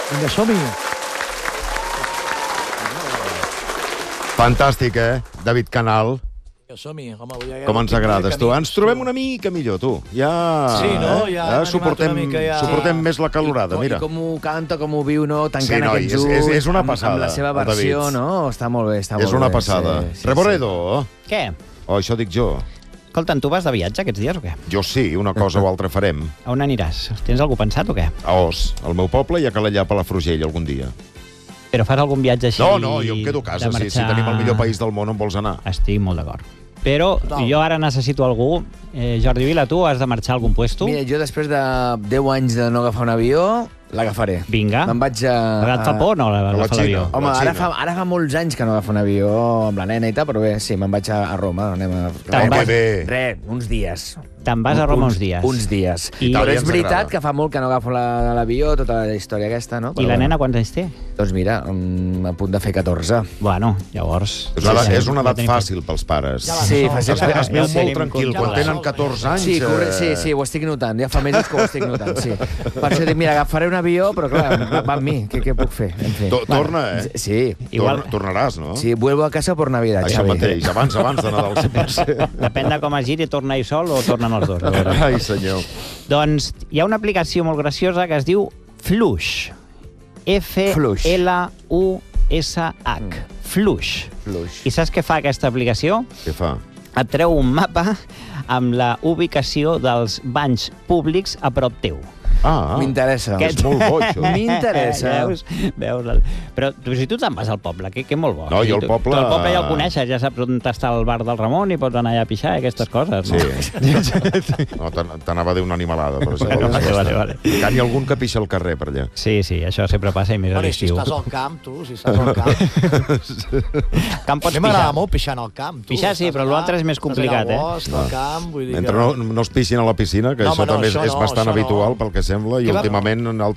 Vinga, som-hi. Fantàstic, David Canal. Som-hi, home. Com ens agrades, tu. Ens trobem una mica millor, tu. Ja... Sí, no? Ja suportem més la calorada, mira. I com ho canta, com ho viu, no? Tancant aquests ulls. És una passada, amb la seva versió, no? Està molt bé, està molt bé. És una passada. Reboredo. Què? Oh, això dic jo. Escolta, tu vas de viatge aquests dies o què? Jo sí, una cosa o altra farem. A on aniràs? Tens algú pensat o què? A Os, al meu poble, i a Calellà, a Palafrugell, algun dia. Però fas algun viatge així... No, jo em quedo a casa. Si tenim el millor país del món, on vols anar? Estic molt d'acord. Però jo ara necessito algú. Jordi Vila, tu has de marxar a algun puesto? Mira, jo després de 10 anys de no agafar un avió, l'agafaré. Vinga. Me'n vaig a... Et fa por, no, agafar l'avió? Home, ara fa molts anys que no agafo un avió amb la nena i tal, però bé, sí, me'n vaig a Roma. Res, uns dies. Te'n vas a Roma uns dies. Uns dies. Però és veritat que fa molt que no agafo l'avió, tota la història aquesta, no? I la nena quants anys té? Doncs mira, a punt de fer 14. Bueno, llavors... És una edat fàcil pels pares. Sí, es veu molt tranquil. Quan tenen 14 anys... Sí, ho estic notant. Ja fa mesos que ho estic notant, sí. Per això dic, mira, agafaré un avió, però clar, va amb mi. Què puc fer? Torna, Sí. Tornaràs, no? Sí, vuelvo a casa por Navidad. Això mateix, abans de Nadal, si pot ser. Depèn de com es giri, torna ell sol o tornen els dos. Ai, senyor. Doncs hi ha una aplicació molt graciosa que es diu Flush. F-L-U-S-H. Flush. I saps què fa aquesta aplicació? Què fa? Et treu un mapa amb la ubicació dels banys públics a prop teu. M'interessa. És molt bo, això. M'interessa. Veus? Però si tu te'n vas al poble, que molt bo. No, jo el poble... Tu el poble ja el coneixes, ja saps on està el bar del Ramon i pots anar allà a pixar i aquestes coses. Sí. No, t'anava a dir una animalada, per això. Vale. Hi ha algun que pixa al carrer, per allà. Sí, això sempre passa i més a l'estiu. Si estàs al camp, tu, si estàs al camp. Camp pots pixar. A mi m'agrada molt pixar en el camp. Pixar sí, però l'altre és més complicat, al camp, vull dir que... Mentre no es pixin a la piscina, que això també és bastant habitual, pel que sembla, i últimament